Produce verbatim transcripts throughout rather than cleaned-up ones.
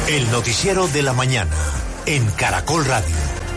El noticiero de la mañana en Caracol Radio.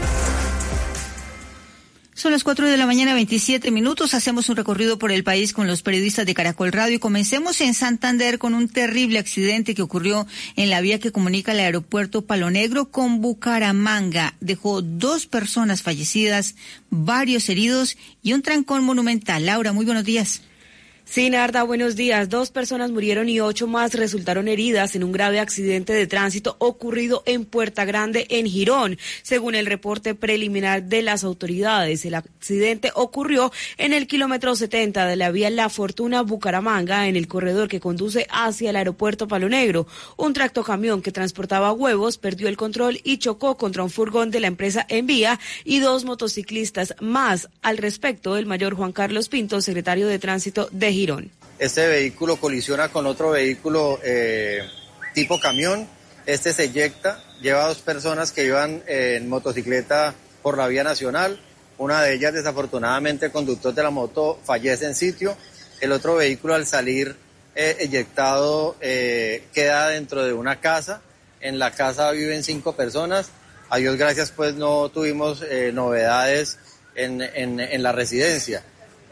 Son las cuatro de la mañana, veintisiete minutos. Hacemos un recorrido por el país con los periodistas de Caracol Radio y comencemos en Santander con un terrible accidente que ocurrió en la vía que comunica el aeropuerto Palo Negro con Bucaramanga. Dejó dos personas fallecidas, varios heridos y un trancón monumental. Laura, muy buenos días. Sí, Narda, buenos días. Dos personas murieron y ocho más resultaron heridas en un grave accidente de tránsito ocurrido en Puerta Grande, en Girón. Según el reporte preliminar de las autoridades, el accidente ocurrió en el kilómetro setenta de la vía La Fortuna Bucaramanga, en el corredor que conduce hacia el aeropuerto Palo Negro. Un tractocamión que transportaba huevos perdió el control y chocó contra un furgón de la empresa Envía y dos motociclistas más. Al respecto, el mayor Juan Carlos Pinto, secretario de Tránsito de Girón. Girón. Este vehículo colisiona con otro vehículo eh, tipo camión. Este se eyecta, lleva a dos personas que iban eh, en motocicleta por la vía nacional. Una de ellas, desafortunadamente, el conductor de la moto fallece en sitio. El otro vehículo, al salir eh, eyectado, eh, queda dentro de una casa. En la casa viven cinco personas. A Dios gracias, pues no tuvimos eh, novedades en, en, en la residencia.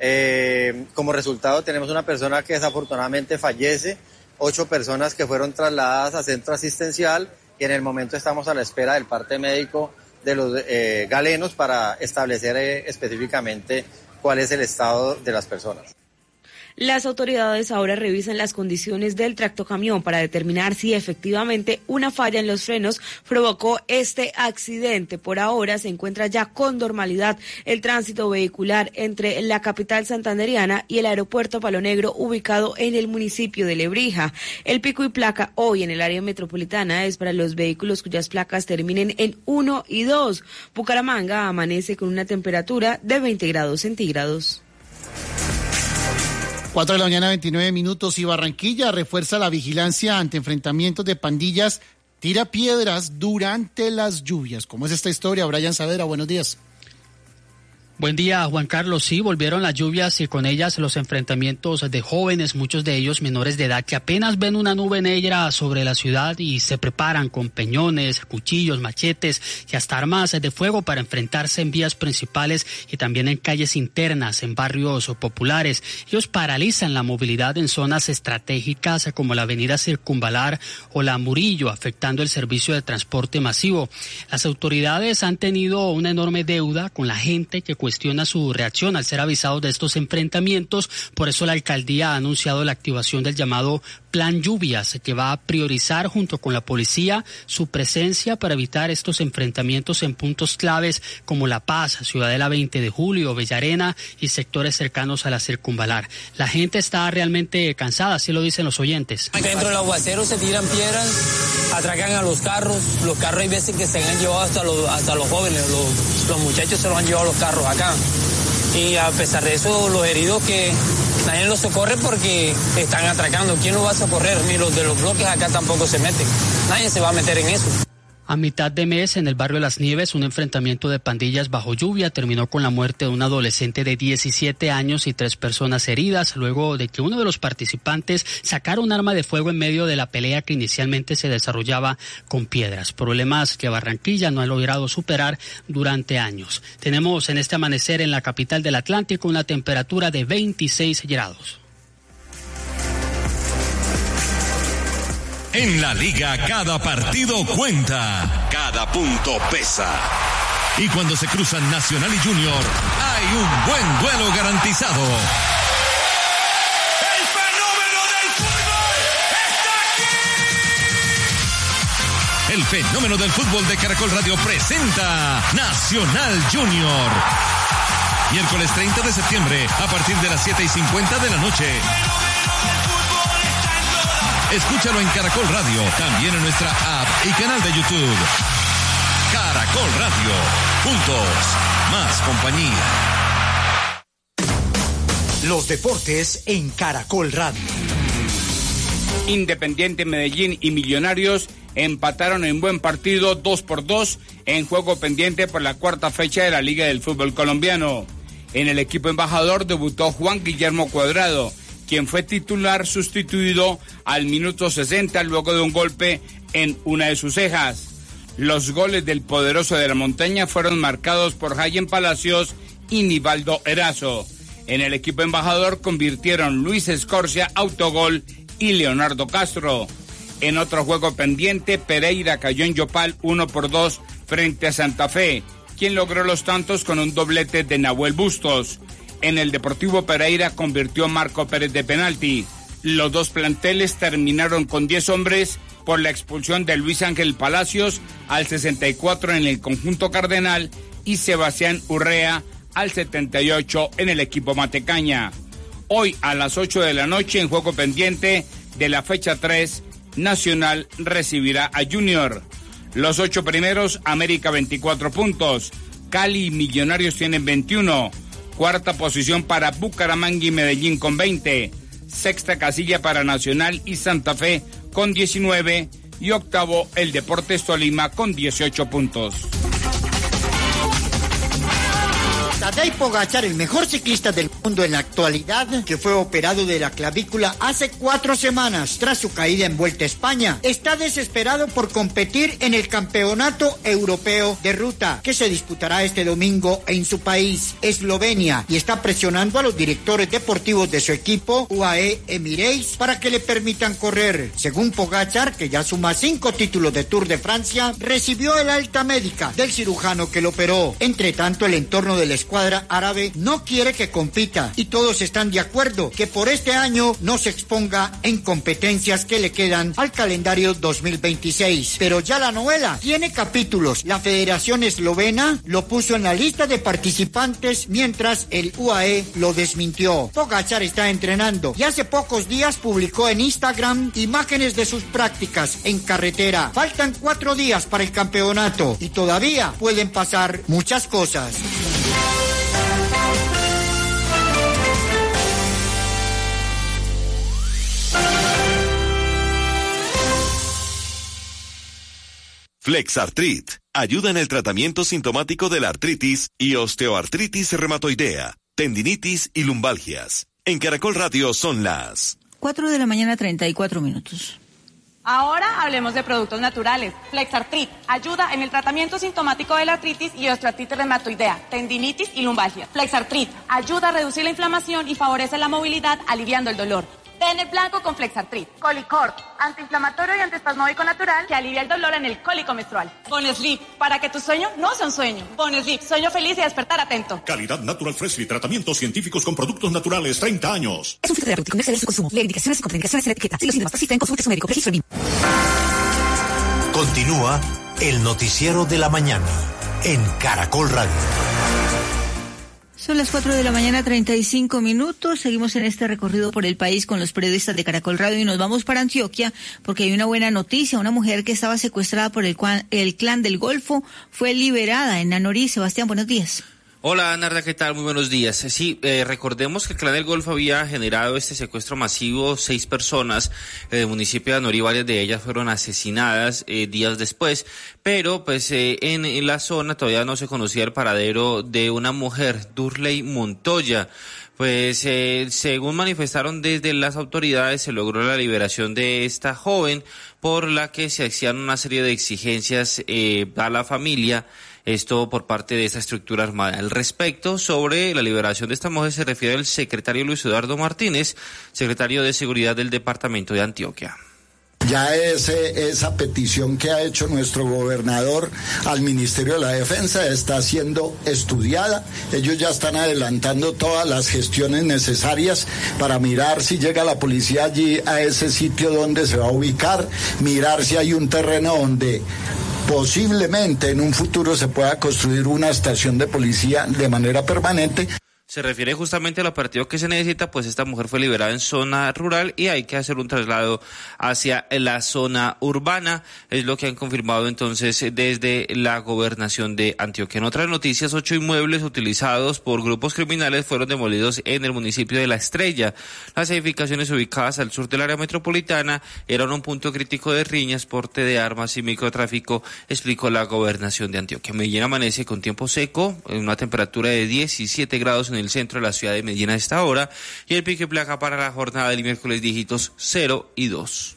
Eh, como resultado tenemos una persona que desafortunadamente fallece, ocho personas que fueron trasladadas a centro asistencial y en el momento estamos a la espera del parte médico de los eh, galenos para establecer eh, específicamente cuál es el estado de las personas. Las autoridades ahora revisan las condiciones del tractocamión para determinar si efectivamente una falla en los frenos provocó este accidente. Por ahora se encuentra ya con normalidad el tránsito vehicular entre la capital santanderiana y el aeropuerto Palo Negro, ubicado en el municipio de Lebrija. El pico y placa hoy en el área metropolitana es para los vehículos cuyas placas terminen en uno y dos. Bucaramanga amanece con una temperatura de veinte grados centígrados. cuatro de la mañana, veintinueve minutos, y Barranquilla refuerza la vigilancia ante enfrentamientos de pandillas, tira piedras durante las lluvias. ¿Cómo es esta historia? Brian Saavedra, buenos días. Buen día, Juan Carlos. Sí, volvieron las lluvias y con ellas los enfrentamientos de jóvenes, muchos de ellos menores de edad, que apenas ven una nube negra sobre la ciudad y se preparan con peñones, cuchillos, machetes y hasta armas de fuego para enfrentarse en vías principales y también en calles internas, en barrios populares. Ellos paralizan la movilidad en zonas estratégicas como la avenida Circunvalar o la Murillo, afectando el servicio de transporte masivo. Las autoridades han tenido una enorme deuda con la gente que cuestiona su reacción al ser avisados de estos enfrentamientos. Por eso la alcaldía ha anunciado la activación del llamado Plan Lluvias, que va a priorizar junto con la policía su presencia para evitar estos enfrentamientos en puntos claves como La Paz, Ciudadela veinte de julio, Bellarena y sectores cercanos a la Circunvalar. La gente está realmente cansada, así lo dicen los oyentes. Dentro del aguacero se tiran piedras, atracan a los carros. Los carros hay veces que se han llevado hasta los, hasta los jóvenes, los, los muchachos se los han llevado los carros acá. Y a pesar de eso, los heridos que nadie los socorre porque están atracando. ¿Quién los va a socorrer? Ni los de los bloques acá tampoco se meten. Nadie se va a meter en eso. A mitad de mes, en el barrio Las Nieves, un enfrentamiento de pandillas bajo lluvia terminó con la muerte de un adolescente de diecisiete años y tres personas heridas, luego de que uno de los participantes sacara un arma de fuego en medio de la pelea que inicialmente se desarrollaba con piedras. Problemas que Barranquilla no ha logrado superar durante años. Tenemos en este amanecer en la capital del Atlántico una temperatura de veintiséis grados. En la liga cada partido cuenta, cada punto pesa. Y cuando se cruzan Nacional y Junior, hay un buen duelo garantizado. ¡El fenómeno del fútbol está aquí! El fenómeno del fútbol de Caracol Radio presenta Nacional Junior. Miércoles treinta de septiembre, a partir de las siete y cincuenta de la noche. Escúchalo en Caracol Radio, también en nuestra app y canal de YouTube. Caracol Radio, juntos, más compañía. Los deportes en Caracol Radio. Independiente Medellín y Millonarios empataron en buen partido dos por dos en juego pendiente por la cuarta fecha de la Liga del Fútbol Colombiano. En el equipo embajador debutó Juan Guillermo Cuadrado, quien fue titular sustituido al minuto sesenta luego de un golpe en una de sus cejas. Los goles del poderoso de la montaña fueron marcados por Jayen Palacios y Nivaldo Erazo. En el equipo embajador convirtieron Luis Escorcia, autogol, y Leonardo Castro. En otro juego pendiente, Pereira cayó en Yopal uno por dos frente a Santa Fe, quien logró los tantos con un doblete de Nahuel Bustos. En el Deportivo Pereira convirtió Marco Pérez de penalti. Los dos planteles terminaron con diez hombres por la expulsión de Luis Ángel Palacios al sesenta y cuatro en el conjunto cardenal y Sebastián Urrea al setenta y ocho en el equipo Matecaña. Hoy a las ocho de la noche, en juego pendiente de la fecha tres, Nacional recibirá a Junior. Los ocho primeros, América veinticuatro puntos, Cali y Millonarios tienen veintiuno, cuarta posición para Bucaramanga y Medellín con veinte, sexta casilla para Nacional y Santa Fe con diecinueve y octavo el Deportes Tolima con dieciocho puntos. Tadej Pogačar, el mejor ciclista del mundo en la actualidad, que fue operado de la clavícula hace cuatro semanas tras su caída en Vuelta a España, está desesperado por competir en el Campeonato Europeo de Ruta, que se disputará este domingo en su país, Eslovenia, y está presionando a los directores deportivos de su equipo, U A E Emirates, para que le permitan correr. Según Pogačar, que ya suma cinco títulos de Tour de Francia, recibió el alta médica del cirujano que lo operó. Entre tanto, el entorno del escuadra árabe no quiere que compita y todos están de acuerdo que por este año no se exponga en competencias que le quedan al calendario dos mil veintiséis. Pero ya la novela tiene capítulos. La Federación Eslovena lo puso en la lista de participantes mientras el U A E lo desmintió. Pogačar está entrenando y hace pocos días publicó en Instagram imágenes de sus prácticas en carretera. Faltan cuatro días para el campeonato y todavía pueden pasar muchas cosas. Flexartrit ayuda en el tratamiento sintomático de la artritis y osteoartritis reumatoidea, tendinitis y lumbalgias. En Caracol Radio son las cuatro de la mañana, treinta y cuatro minutos. Ahora hablemos de productos naturales. Flexartrit ayuda en el tratamiento sintomático de la artritis y osteoartritis reumatoidea, tendinitis y lumbalgia. Flexartrit ayuda a reducir la inflamación y favorece la movilidad, aliviando el dolor. Den el blanco con Flexartrit. Colicort, antiinflamatorio y antiespasmódico natural que alivia el dolor en el cólico menstrual. Bonesleep, para que tu sueño no sea un sueño. Bonesleep, sueño feliz y despertar atento. Calidad Natural Freshly, tratamientos científicos con productos naturales, treinta años. Es un fitoterapéutico, no exceder su consumo. Lee indicaciones y contraindicaciones en la etiqueta. Si los síntomas persisten, consulte a su médico. Registro N I M. Continúa el noticiero de la mañana en Caracol Radio. Son las cuatro de la mañana, treinta y cinco minutos. Seguimos en este recorrido por el país con los periodistas de Caracol Radio y nos vamos para Antioquia porque hay una buena noticia. Una mujer que estaba secuestrada por el, el Clan del Golfo fue liberada en Nanorí. Sebastián, buenos días. Hola, Narda, ¿qué tal? Muy buenos días. Sí, eh, recordemos que el Clan del Golfo había generado este secuestro masivo, seis personas del eh, municipio de Anorí, varias de ellas fueron asesinadas eh, días después, pero pues eh, en, en la zona todavía no se conocía el paradero de una mujer, Durley Montoya. Pues eh, según manifestaron desde las autoridades, se logró la liberación de esta joven, por la que se hacían una serie de exigencias eh, a la familia. Esto por parte de esta estructura armada. Al respecto, sobre la liberación de esta mujer se refiere el secretario Luis Eduardo Martínez, secretario de Seguridad del Departamento de Antioquia. Ya ese, esa petición que ha hecho nuestro gobernador al Ministerio de la Defensa está siendo estudiada. Ellos ya están adelantando todas las gestiones necesarias para mirar si llega la policía allí a ese sitio donde se va a ubicar, mirar si hay un terreno donde posiblemente en un futuro se pueda construir una estación de policía de manera permanente. Se refiere justamente al operativo que se necesita, pues esta mujer fue liberada en zona rural y hay que hacer un traslado hacia la zona urbana, es lo que han confirmado entonces desde la gobernación de Antioquia. En otras noticias, ocho inmuebles utilizados por grupos criminales fueron demolidos en el municipio de La Estrella. Las edificaciones ubicadas al sur del área metropolitana eran un punto crítico de riñas, porte de armas y microtráfico, explicó la gobernación de Antioquia. Medellín amanece con tiempo seco, en una temperatura de diecisiete grados en en el centro de la ciudad de Medellín a esta hora, y el pico y placa para la jornada del miércoles dígitos cero y dos.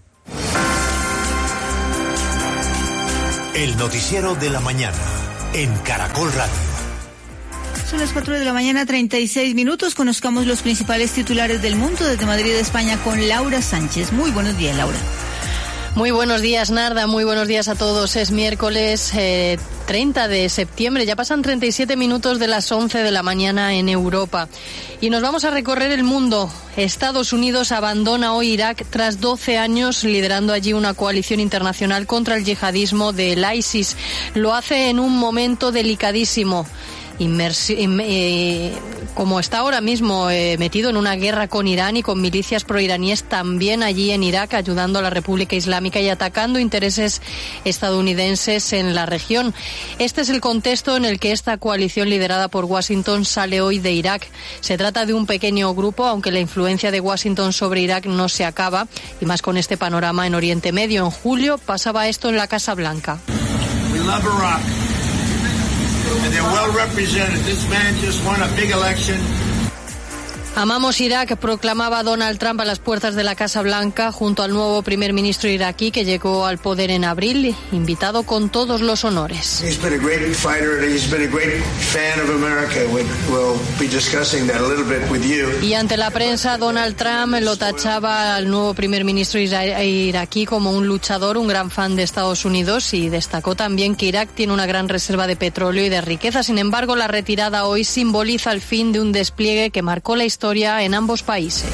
El noticiero de la mañana en Caracol Radio. Son las cuatro de la mañana, treinta y seis minutos. Conozcamos los principales titulares del mundo desde Madrid, España, con Laura Sánchez. Muy buenos días, Laura. Muy buenos días, Narda. Muy buenos días a todos. Es miércoles eh, treinta de septiembre. Ya pasan treinta y siete minutos de las once de la mañana en Europa. Y nos vamos a recorrer el mundo. Estados Unidos abandona hoy Irak tras doce años liderando allí una coalición internacional contra el yihadismo del ISIS. Lo hace en un momento delicadísimo. Inmersi- eh, como está ahora mismo eh, metido en una guerra con Irán y con milicias proiraníes también allí en Irak, ayudando a la República Islámica y atacando intereses estadounidenses en la región. Este es el contexto en el que esta coalición liderada por Washington sale hoy de Irak. Se trata de un pequeño grupo, aunque la influencia de Washington sobre Irak no se acaba, y más con este panorama en Oriente Medio. En julio pasaba esto en la Casa Blanca. We love Iraq. And they're well represented. This man just won a big election. Amamos Irak, proclamaba Donald Trump a las puertas de la Casa Blanca junto al nuevo primer ministro iraquí que llegó al poder en abril, invitado con todos los honores. He's been a great fighter and he's been a great fan of America. We'll be discussing that a little bit with you. Y ante la prensa, Donald Trump lo tachaba al nuevo primer ministro ira- iraquí como un luchador, un gran fan de Estados Unidos, y destacó también que Irak tiene una gran reserva de petróleo y de riqueza. Sin embargo, la retirada hoy simboliza el fin de un despliegue que marcó la historia en ambos países.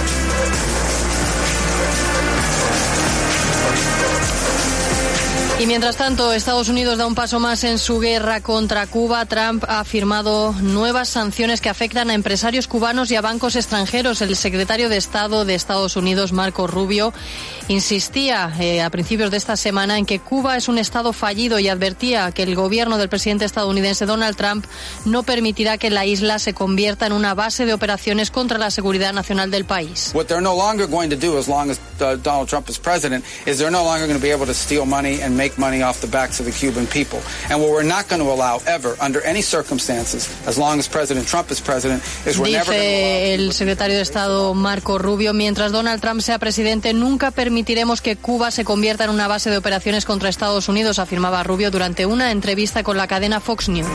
Y mientras tanto, Estados Unidos da un paso más en su guerra contra Cuba. Trump ha firmado nuevas sanciones que afectan a empresarios cubanos y a bancos extranjeros. El secretario de Estado de Estados Unidos, Marco Rubio, insistía eh, a principios de esta semana en que Cuba es un Estado fallido y advertía que el gobierno del presidente estadounidense Donald Trump no permitirá que la isla se convierta en una base de operaciones contra la seguridad nacional del país. What they're no longer going to do as long as uh, Donald Trump is president is they're no longer going to be able to steal money and make money off the backs of the Cuban people. And what we're not going to allow ever, under any circumstances, as long as President Trump is president, is we're never going to allow... Dice el secretario de Estado Marco Rubio, mientras Donald Trump sea presidente, nunca permitiremos que Cuba se convierta en una base de operaciones contra Estados Unidos, afirmaba Rubio durante una entrevista con la cadena Fox News.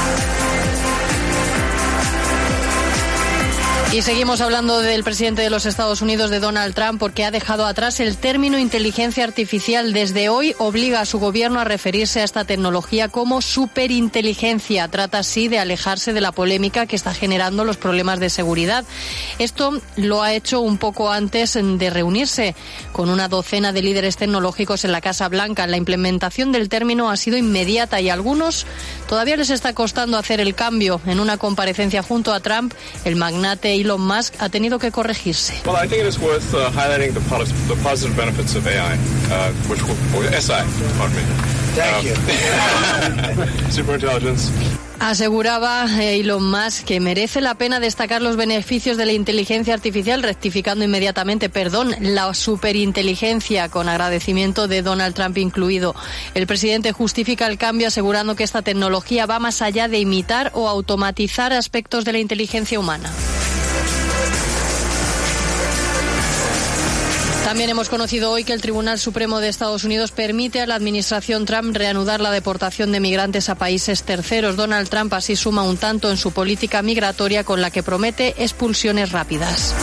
Y seguimos hablando del presidente de los Estados Unidos, de Donald Trump, porque ha dejado atrás el término inteligencia artificial. Desde hoy obliga a su gobierno a referirse a esta tecnología como superinteligencia. Trata así de alejarse de la polémica que está generando los problemas de seguridad. Esto lo ha hecho un poco antes de reunirse con una docena de líderes tecnológicos en la Casa Blanca. La implementación del término ha sido inmediata y a algunos todavía les está costando hacer el cambio. En una comparecencia junto a Trump, el magnate Elon Musk ha tenido que corregirse. Well, I think it is worth uh, highlighting the, pos- the positive benefits of A I, uh, which will, or S I, pardon me. Thank um, you. Superintelligence. Aseguraba Elon Musk que merece la pena destacar los beneficios de la inteligencia artificial, rectificando inmediatamente, perdón, la superinteligencia, con agradecimiento de Donald Trump incluido. El presidente justifica el cambio asegurando que esta tecnología va más allá de imitar o automatizar aspectos de la inteligencia humana. También hemos conocido hoy que el Tribunal Supremo de Estados Unidos permite a la administración Trump reanudar la deportación de migrantes a países terceros. Donald Trump así suma un tanto en su política migratoria con la que promete expulsiones rápidas.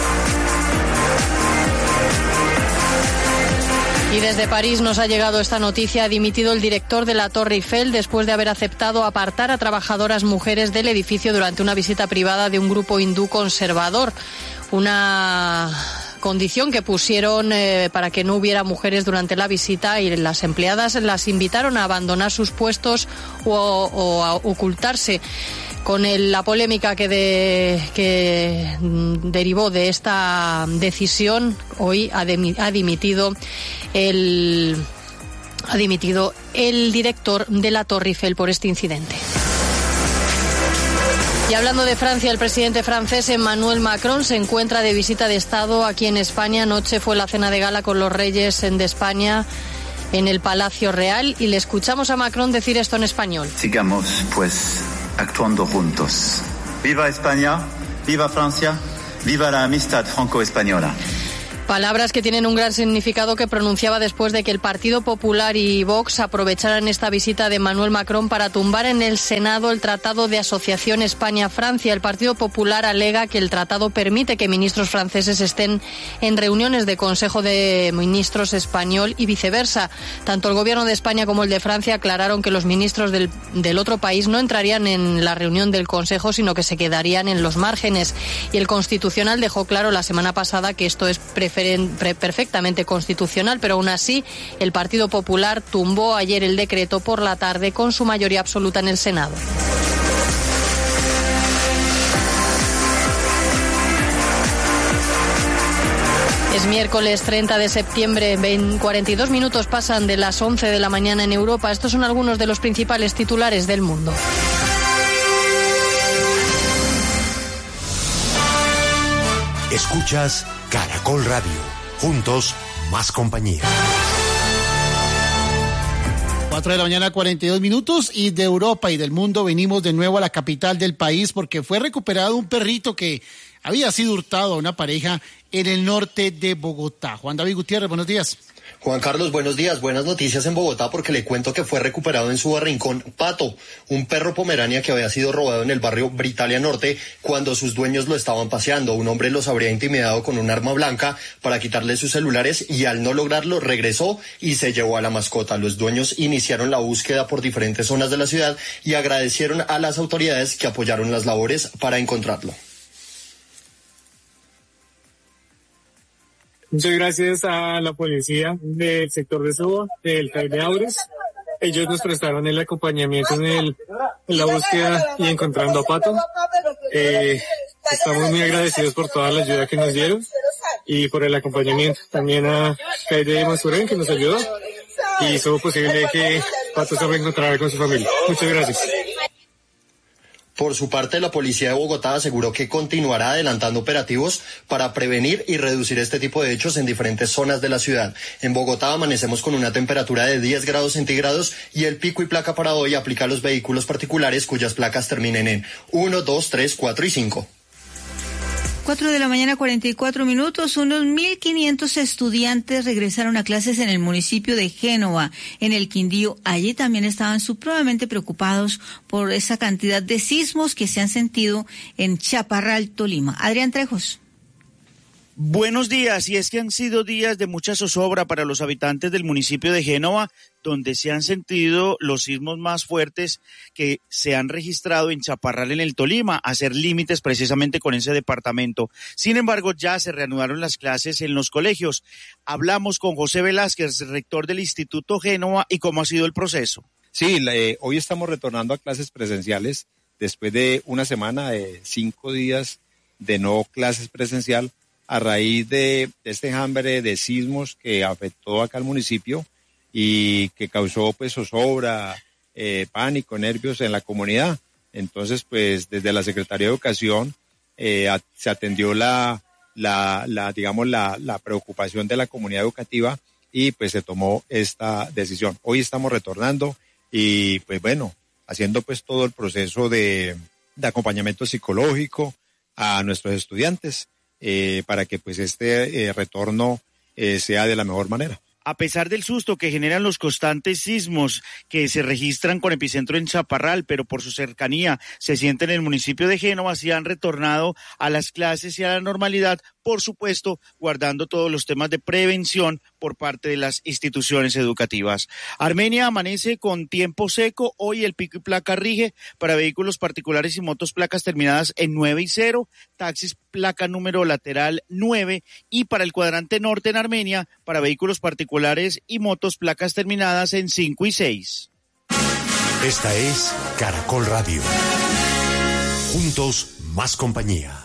Y desde París nos ha llegado esta noticia. Ha dimitido el director de la Torre Eiffel después de haber aceptado apartar a trabajadoras mujeres del edificio durante una visita privada de un grupo hindú conservador. Una condición que pusieron eh, para que no hubiera mujeres durante la visita, y las empleadas las invitaron a abandonar sus puestos o, o a ocultarse. Con el, la polémica que, de, que derivó de esta decisión, hoy ha, de, ha dimitido el ha dimitido el director de la Torre Eiffel por este incidente. Y hablando de Francia, el presidente francés Emmanuel Macron se encuentra de visita de Estado aquí en España. Anoche fue la cena de gala con los reyes de España en el Palacio Real, y le escuchamos a Macron decir esto en español. Sigamos, pues, actuando juntos Viva España, viva Francia, viva la amistad franco-española. Palabras que tienen un gran significado que pronunciaba después de que el Partido Popular y Vox aprovecharan esta visita de Emmanuel Macron para tumbar en el Senado el Tratado de Asociación España-Francia. El Partido Popular alega que el tratado permite que ministros franceses estén en reuniones de Consejo de Ministros español y viceversa. Tanto el Gobierno de España como el de Francia aclararon que los ministros del, del otro país no entrarían en la reunión del Consejo, sino que se quedarían en los márgenes. Y el Constitucional dejó claro la semana pasada que esto es preferente perfectamente constitucional, pero aún así el Partido Popular tumbó ayer el decreto por la tarde con su mayoría absoluta en el Senado. Es miércoles treinta de septiembre, cuarenta y dos minutos pasan de las once de la mañana en Europa. Estos son algunos de los principales titulares del mundo. Escuchas Caracol Radio. Juntos, más compañía. cuatro de la mañana, cuarenta y dos minutos, y de Europa y del mundo venimos de nuevo a la capital del país porque fue recuperado un perrito que había sido hurtado a una pareja en el norte de Bogotá. Juan David Gutiérrez, buenos días. Juan Carlos, buenos días. Buenas noticias en Bogotá porque le cuento que fue recuperado en su barrincón Pato, un perro pomerania que había sido robado en el barrio Britalia Norte cuando sus dueños lo estaban paseando. Un hombre los habría intimidado con un arma blanca para quitarle sus celulares y al no lograrlo regresó y se llevó a la mascota. Los dueños iniciaron la búsqueda por diferentes zonas de la ciudad y agradecieron a las autoridades que apoyaron las labores para encontrarlo. Muchas gracias a la policía del sector de Soba, del C A I de Aures. Ellos nos prestaron el acompañamiento en, el, en la búsqueda y encontrando a Pato. Eh, estamos muy agradecidos por toda la ayuda que nos dieron y por el acompañamiento. También a C A I de Masurén, que nos ayudó y hizo posible que Pato se reencontrara con su familia. Muchas gracias. Por su parte, la policía de Bogotá aseguró que continuará adelantando operativos para prevenir y reducir este tipo de hechos en diferentes zonas de la ciudad. En Bogotá amanecemos con una temperatura de diez grados centígrados y el pico y placa para hoy aplica a los vehículos particulares cuyas placas terminen en uno, dos, tres, cuatro y cinco. Cuatro de la mañana, cuarenta y cuatro minutos. Unos mil quinientos estudiantes regresaron a clases en el municipio de Génova, en el Quindío. Allí también estaban supremamente preocupados por esa cantidad de sismos que se han sentido en Chaparral, Tolima. Adrián Trejos. Buenos días, y es que han sido días de mucha zozobra para los habitantes del municipio de Génova, donde se han sentido los sismos más fuertes que se han registrado en Chaparral, en el Tolima, a hacer límites precisamente con ese departamento. Sin embargo, ya se reanudaron las clases en los colegios. Hablamos con José Velázquez, rector del Instituto Génova, y cómo ha sido el proceso. Sí, eh, hoy estamos retornando a clases presenciales después de una semana de cinco días de no clases presencial, a raíz de este enjambre de sismos que afectó acá al municipio y que causó pues zozobra, eh, pánico, nervios en la comunidad. Entonces, pues desde la Secretaría de Educación eh, a, se atendió la, la, la digamos, la, la preocupación de la comunidad educativa y pues se tomó esta decisión. Hoy estamos retornando y pues bueno, haciendo pues todo el proceso de, de acompañamiento psicológico a nuestros estudiantes. Eh, para que pues este eh, retorno eh, sea de la mejor manera. A pesar del susto que generan los constantes sismos que se registran con epicentro en Chaparral, pero por su cercanía se siente en el municipio de Génova, sí han retornado a las clases y a la normalidad, por supuesto, guardando todos los temas de prevención por parte de las instituciones educativas. Armenia amanece con tiempo seco. Hoy el pico y placa rige para vehículos particulares y motos placas terminadas en nueve y cero, taxis placa número lateral nueve, y para el cuadrante norte en Armenia, para vehículos particulares y motos placas terminadas en cinco y seis. Esta es Caracol Radio. Juntos, más compañía.